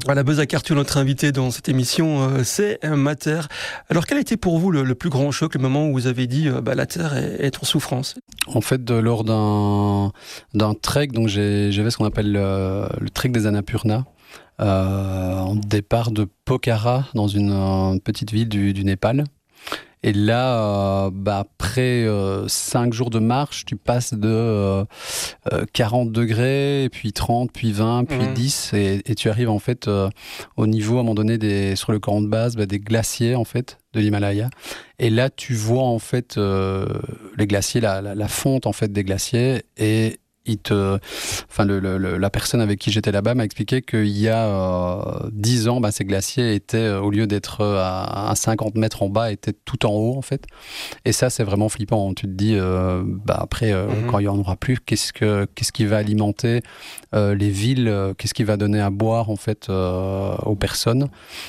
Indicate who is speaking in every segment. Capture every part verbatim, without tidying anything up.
Speaker 1: Voilà, Buzz Cartoon, notre invité dans cette émission, euh, c'est Mater. Alors, quel a été pour vous le, le plus grand choc, le moment où vous avez dit euh, bah, la Terre est, est en souffrance?
Speaker 2: En fait, de, lors d'un, d'un trek, donc j'ai, j'avais ce qu'on appelle le, le trek des Annapurna, euh, en départ de Pokhara, dans une, une petite ville du, du Népal. Et là, euh, bah après euh, cinq jours de marche, tu passes de euh, euh, quarante degrés, puis trente, puis vingt, puis mmh. dix, et, et tu arrives en fait euh, au niveau, à un moment donné, des, sur le camp de base, bah, des glaciers en fait de l'Himalaya. Et là, tu vois en fait euh, les glaciers, la, la, la fonte en fait des glaciers, et il te, enfin le, le, la personne avec qui j'étais là-bas m'a expliqué qu'il y a euh, dix ans, bah, ces glaciers étaient, au lieu d'être à, à cinquante mètres en bas, étaient tout en haut en fait. Et ça, c'est vraiment flippant. Tu te dis, euh, bah après, euh, mm-hmm. quand il y en aura plus, qu'est-ce que qu'est-ce qui va alimenter euh, les villes, euh, qu'est-ce qui va donner à boire en fait euh, aux personnes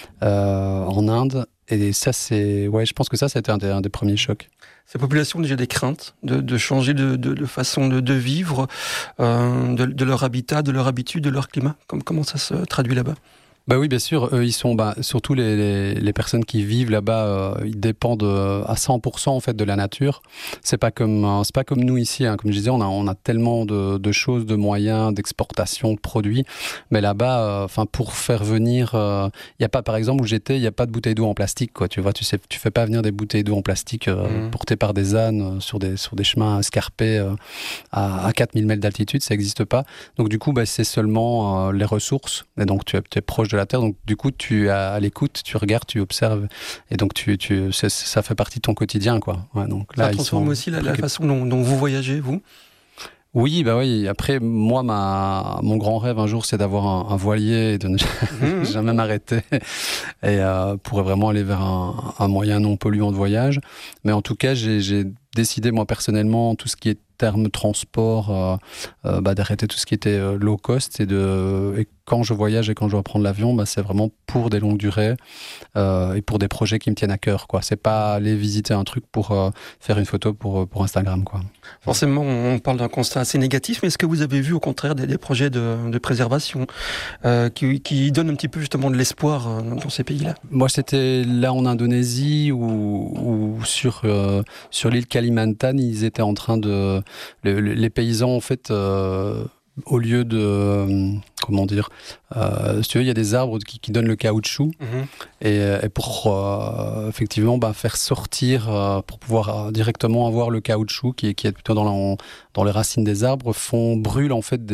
Speaker 2: euh, en Inde. Et ça, c'est, ouais, je pense que ça, ça a été un des, un des premiers chocs.
Speaker 1: Ces populations ont déjà des craintes de, de changer de, de, de façon de, de vivre, euh, de, de leur habitat, de leur habitude, de leur climat. Comme, comment ça se traduit là-bas?
Speaker 2: Bah oui, bien sûr. Eux, ils sont, bah, surtout les, les, les personnes qui vivent là-bas, euh, ils dépendent à cent pour cent en fait de la nature. C'est pas comme, euh, c'est pas comme nous ici. Hein. Comme je disais, on a, on a tellement de, de choses, de moyens, d'exportation, de produits. Mais là-bas, enfin, euh, pour faire venir, il euh, y a pas, par exemple, où j'étais, il y a pas de bouteilles d'eau en plastique, quoi. Tu vois, tu sais, tu fais pas venir des bouteilles d'eau en plastique euh, mmh. portées par des ânes euh, sur des sur des chemins escarpés euh, à, à quatre mille mètres d'altitude. Ça n'existe pas. Donc du coup, bah, c'est seulement euh, les ressources. Et donc tu es, tu es proche de la Terre, donc du coup tu es à l'écoute, tu regardes, tu observes, et donc tu, tu, ça fait partie de ton quotidien, quoi. Ouais, donc là,
Speaker 1: ça transforme aussi la, la façon dont, dont vous voyagez, vous?
Speaker 2: Oui, bah oui. Après, moi, ma, mon grand rêve un jour, c'est d'avoir un, un voilier et de ne mmh. jamais m'arrêter, et euh, pour vraiment aller vers un, un moyen non polluant de voyage. Mais en tout cas, j'ai, j'ai décidé moi personnellement tout ce qui est terme transport, euh, euh, bah, d'arrêter tout ce qui était euh, low cost, et de et quand je voyage et quand je dois prendre l'avion, bah, c'est vraiment pour des longues durées euh, et pour des projets qui me tiennent à cœur, quoi. C'est pas aller visiter un truc pour euh, faire une photo pour pour Instagram, quoi.
Speaker 1: Forcément, on parle d'un constat assez négatif, mais est-ce que vous avez vu au contraire des, des projets de, de préservation euh, qui, qui donnent un petit peu justement de l'espoir euh, dans ces pays-là?
Speaker 2: Moi, c'était là en Indonésie ou, ou sur euh, sur l'île Kalimantan, ils étaient en train de le, le, les paysans en fait euh, au lieu de euh, comment dire, euh, si tu veux, il y a des arbres qui, qui donnent le caoutchouc, mmh. et, et pour euh, effectivement bah, faire sortir, euh, pour pouvoir euh, directement avoir le caoutchouc qui, qui est plutôt dans, la, dans les racines des arbres, font brûlent en fait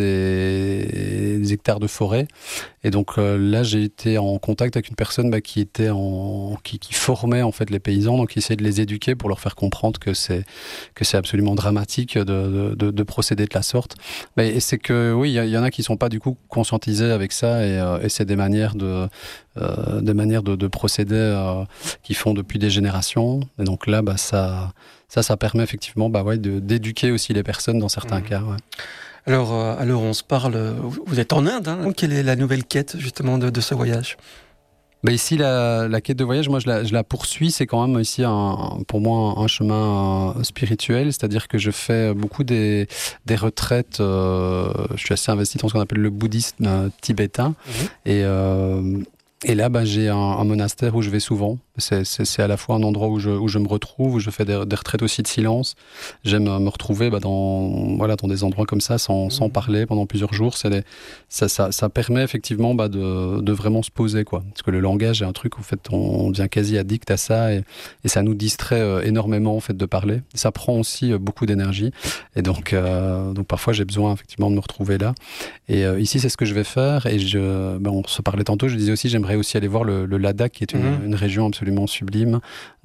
Speaker 2: des, des hectares de forêt. Et donc euh, là, j'ai été en contact avec une personne bah, qui était en, qui, qui formait en fait les paysans, donc qui essayait de les éduquer pour leur faire comprendre que c'est que c'est absolument dramatique de, de, de procéder de la sorte. Mais et c'est que oui, il y, y en a qui sont pas du coup conscientisés avec ça, et, euh, et c'est des manières de euh, des manières de, de procéder euh, qui font depuis des générations. Et donc là, bah ça ça ça permet effectivement bah ouais de, d'éduquer aussi les personnes dans certains mmh. cas. Ouais.
Speaker 1: Alors, euh, alors on se parle, vous êtes en Inde, hein. Quelle est la nouvelle quête justement de, de ce voyage?
Speaker 2: Bah ici, la, la quête de voyage, moi je la, je la poursuis, c'est quand même ici un, pour moi un chemin spirituel, c'est-à-dire que je fais beaucoup des, des retraites, euh, je suis assez investi dans ce qu'on appelle le bouddhisme euh, tibétain, mmh. et, euh, et là bah, j'ai un, un monastère où je vais souvent. C'est, c'est, c'est à la fois un endroit où je, où je me retrouve, où je fais des, des retraites aussi de silence. J'aime me retrouver bah, dans, voilà, dans des endroits comme ça, sans, mmh. sans parler pendant plusieurs jours. C'est des, ça, ça, ça permet effectivement bah, de, de vraiment se poser, quoi. Parce que le langage est un truc où en fait, on devient quasi addict à ça, et, et ça nous distrait euh, énormément en fait, de parler. Ça prend aussi euh, beaucoup d'énergie. Et donc, euh, donc parfois, j'ai besoin effectivement de me retrouver là. Et euh, ici, c'est ce que je vais faire. Et je, bah, on se parlait tantôt, je disais aussi, j'aimerais aussi aller voir le, le Ladakh, qui est une, mmh. une région absolument sublime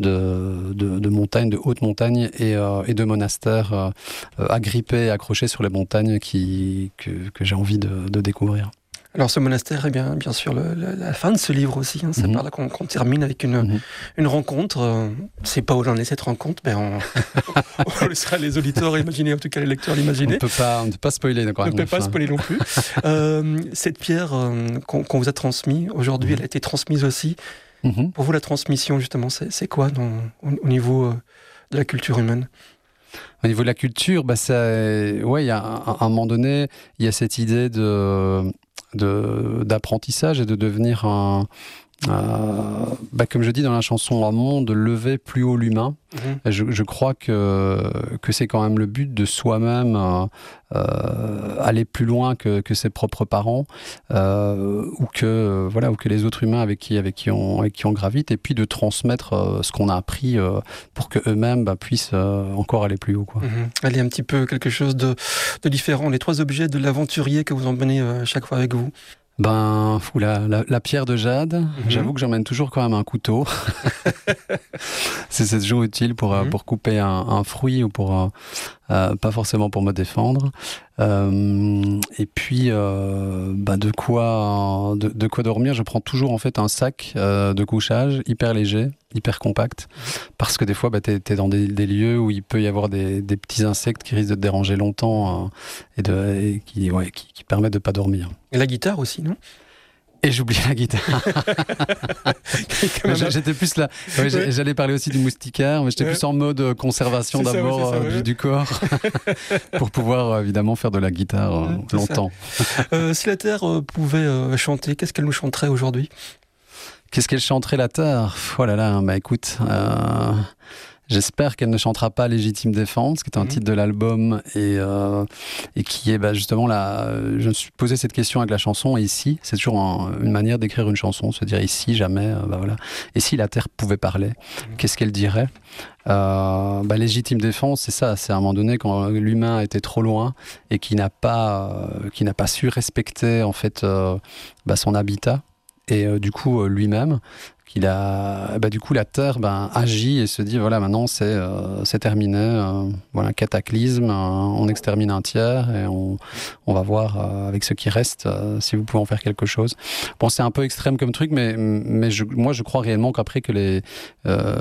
Speaker 2: de, de, de montagnes, de hautes montagnes, et, euh, et de monastères euh, agrippés, accrochés sur les montagnes qui, que, que j'ai envie de, de découvrir.
Speaker 1: Alors ce monastère est bien, bien sûr le, le, la fin de ce livre aussi, hein. C'est mmh. par là qu'on, qu'on termine avec une, mmh. une rencontre. Euh, c'est pas où j'en ai cette rencontre, mais on, on laissera les auditeurs imaginer, en tout cas les lecteurs l'imaginer.
Speaker 2: On peut pas, on ne peut pas spoiler.
Speaker 1: On ne peut pas spoiler non plus. euh, cette pierre euh, qu'on, qu'on vous a transmise, aujourd'hui mmh. elle a été transmise aussi. Mmh. Pour vous, la transmission, justement, c'est, c'est quoi dans, au, au niveau euh, de la culture humaine?
Speaker 2: Au niveau de la culture, bah ça, ouais, il y a un, un moment donné, il y a cette idée de de, d'apprentissage et de devenir un... Euh, bah, comme je dis dans la chanson, un monde de lever plus haut l'humain. Mmh. Je, je crois que, que c'est quand même le but de soi-même, euh, euh, aller plus loin que, que ses propres parents euh, ou, que, voilà, ou que les autres humains avec qui, avec qui, on, avec qui on gravite, et puis de transmettre euh, ce qu'on a appris euh, pour qu'eux-mêmes bah, puissent euh, encore aller plus haut, quoi.
Speaker 1: Mmh. Allez, un petit peu quelque chose de, de différent. Les trois objets de l'aventurier que vous emmenez euh, chaque fois avec vous.
Speaker 2: Ben, fou, la, la, la pierre de jade, mmh. J'avoue que j'emmène toujours quand même un couteau. c'est, c'est toujours utile pour, mmh. pour couper un, un fruit ou pour, euh, euh, pas forcément pour me défendre. Euh, et puis, euh, ben de, quoi, de, de quoi dormir, je prends toujours en fait un sac euh, de couchage hyper léger, hyper compact, parce que des fois, bah, t'es, t'es dans des, des lieux où il peut y avoir des, des petits insectes qui risquent de te déranger longtemps euh, et, de, et qui, ouais, qui, qui permettent de pas dormir.
Speaker 1: Et la guitare aussi, non ?
Speaker 2: Et j'oublie la guitare. J'étais plus là. Ouais, ouais. J'allais parler aussi du moustiquaire, mais j'étais ouais. plus en mode conservation c'est d'abord ça, ça, euh, ouais. du corps pour pouvoir évidemment faire de la guitare euh, longtemps.
Speaker 1: euh, si la Terre euh, pouvait euh, chanter, qu'est-ce qu'elle nous chanterait aujourd'hui ?
Speaker 2: Qu'est-ce qu'elle chanterait la Terre ? Oh là là, bah écoute. Euh... J'espère qu'elle ne chantera pas Légitime Défense, qui est un mmh. titre de l'album et, euh, et qui est bah, justement là. Je me suis posé cette question avec la chanson, et ici, c'est toujours un, une manière d'écrire une chanson, se dire ici, jamais, euh, bah voilà. Et si la terre pouvait parler, mmh. qu'est-ce qu'elle dirait ? euh, bah, Légitime Défense, c'est ça, c'est à un moment donné quand l'humain était trop loin et qui n'a pas, euh, qui n'a pas su respecter en fait euh, bah, son habitat et euh, du coup euh, lui-même. Il a, bah, du coup, la Terre ben, agit et se dit voilà, maintenant c'est, euh, c'est terminé, euh, voilà, cataclysme, euh, on extermine un tiers et on, on va voir euh, avec ce qui reste euh, si vous pouvez en faire quelque chose. Bon, c'est un peu extrême comme truc, mais, mais je, moi je crois réellement qu'après que les. Euh,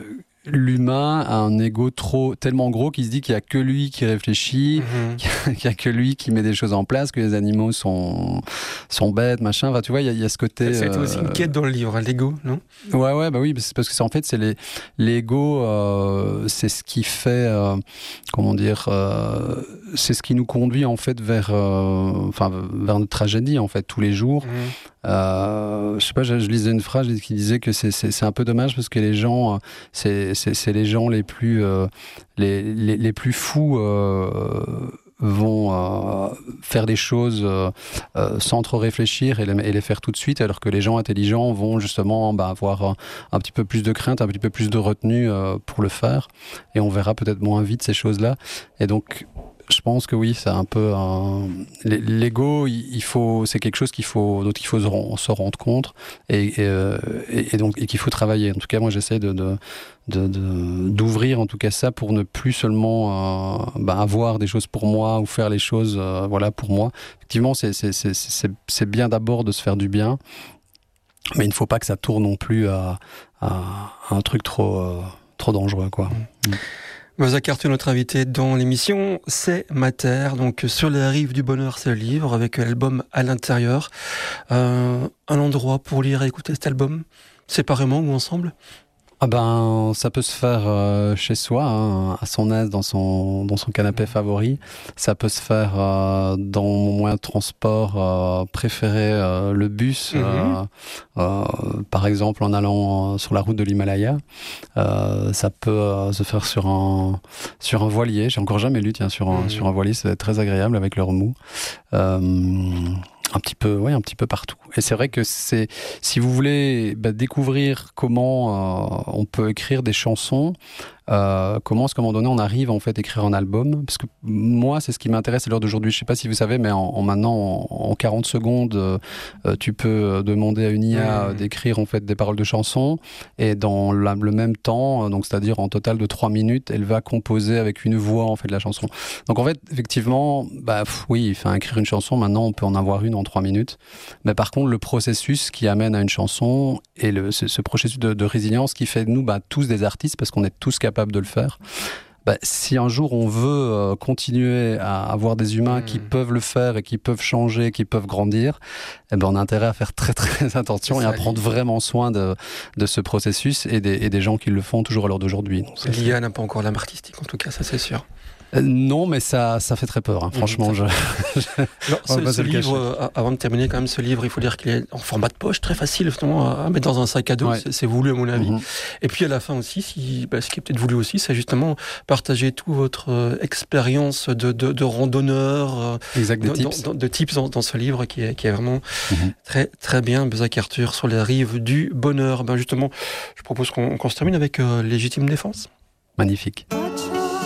Speaker 2: L'humain a un ego trop, tellement gros qu'il se dit qu'il n'y a que lui qui réfléchit, mmh. qu'il n'y a que lui qui met des choses en place, que les animaux sont, sont bêtes, machin. Enfin, tu vois, il y, y a ce côté...
Speaker 1: Ça a été euh... aussi une quête dans le livre, hein, l'ego, non ?
Speaker 2: Ouais, ouais, bah oui, c'est parce que c'est, en fait, c'est les, l'ego, euh, c'est ce qui fait, euh, comment dire, euh, c'est ce qui nous conduit, en fait, vers, euh, enfin, vers notre tragédie, en fait, tous les jours. Mmh. Euh, je sais pas, je, je lisais une phrase qui disait que c'est, c'est, c'est un peu dommage parce que les gens, c'est, c'est, c'est les gens les plus, euh, les, les, les plus fous euh, vont euh, faire des choses euh, sans trop réfléchir et les, et les faire tout de suite, alors que les gens intelligents vont justement bah, avoir un, un petit peu plus de crainte, un petit peu plus de retenue euh, pour le faire, et on verra peut-être moins vite ces choses-là. Et donc je pense que oui, c'est un peu un... l'ego. Il faut, c'est quelque chose qu'il faut, dont il faut se rendre compte et, et, et donc et qu'il faut travailler. En tout cas, moi, j'essaie de, de, de, de d'ouvrir en tout cas ça pour ne plus seulement euh, bah, avoir des choses pour moi ou faire les choses, euh, voilà, pour moi. Effectivement, c'est, c'est, c'est, c'est, c'est bien d'abord de se faire du bien, mais il ne faut pas que ça tourne non plus à, à, à un truc trop, euh, trop dangereux, quoi. Mmh.
Speaker 1: Mozart Arthur, notre invité dans l'émission, c'est Ma Terre, donc sur les rives du bonheur, c'est le livre, avec l'album à l'intérieur. Euh, un endroit pour lire et écouter cet album, séparément ou ensemble ?
Speaker 2: Ah ben, ça peut se faire euh, chez soi, hein, à son aise, dans son, dans son canapé favori. Ça peut se faire euh, dans mon moyen de transport euh, préféré, euh, le bus, mm-hmm. euh, euh, par exemple en allant euh, sur la route de l'Himalaya. Euh, ça peut euh, se faire sur un, sur un voilier. J'ai encore jamais lu, tiens, sur un, mm-hmm. sur un voilier, c'est très agréable avec le remous. Euh, Un petit peu, oui, un petit peu partout. Et c'est vrai que c'est, si vous voulez bah, découvrir comment euh, on peut écrire des chansons, euh, comment est-ce qu'à un moment donné on arrive en fait à écrire un album, parce que moi c'est ce qui m'intéresse à l'heure d'aujourd'hui. Je sais pas si vous savez, mais en, en maintenant en, en quarante secondes, euh, tu peux demander à une I A mmh. d'écrire en fait des paroles de chansons, et dans la, le même temps, donc c'est-à-dire en total de trois minutes, elle va composer avec une voix en fait la chanson. Donc en fait effectivement, bah pff, oui, enfin écrire une chanson maintenant on peut en avoir une en trois minutes, mais par contre le processus qui amène à une chanson et le, ce, ce processus de, de résilience qui fait de nous bah, tous des artistes, parce qu'on est tous capables de le faire. Bah, si un jour on veut euh, continuer à avoir des humains mmh. qui peuvent le faire et qui peuvent changer, qui peuvent grandir, eh ben on a intérêt à faire très très attention et à prendre vraiment soin de, de ce processus et des, et des gens qui le font toujours à l'heure d'aujourd'hui.
Speaker 1: L'I A n'a pas encore l'âme artistique, en tout cas, ça c'est sûr.
Speaker 2: Euh, non, mais ça, ça fait très peur. Hein. Franchement, mmh, je.
Speaker 1: Alors, ce, ce livre, euh, avant de terminer, quand même, ce livre, il faut dire qu'il est en format de poche, très facile justement à mettre dans un sac à dos. Ouais. C'est, c'est voulu à mon avis. Mmh. Et puis à la fin aussi, si, bah, ce qui est peut-être voulu aussi, c'est justement partager toute votre euh, expérience de, de, de randonneur, euh,
Speaker 2: exact, de,
Speaker 1: tips. Dans, de tips dans, dans ce livre qui est, qui est vraiment mmh. très très bien. Bezac Arthur sur les rives du bonheur. Ben justement, je propose qu'on, qu'on se termine avec euh, Légitime Défense.
Speaker 2: Magnifique.